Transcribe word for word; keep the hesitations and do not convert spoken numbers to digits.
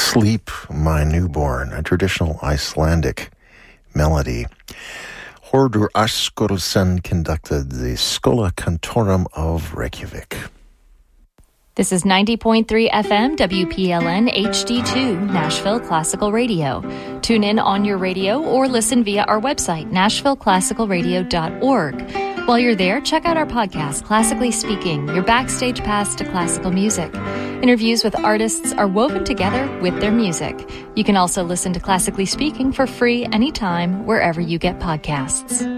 Sleep, My Newborn, a traditional Icelandic melody. Hordur Askursen conducted the Schola Cantorum of Reykjavik. This is ninety point three F M W P L N H D two, Nashville Classical Radio. Tune in on your radio or listen via our website, nashville classical radio dot org. While you're there, check out our podcast, Classically Speaking, your backstage pass to classical music. Interviews with artists are woven together with their music. You can also listen to Classically Speaking for free anytime, wherever you get podcasts.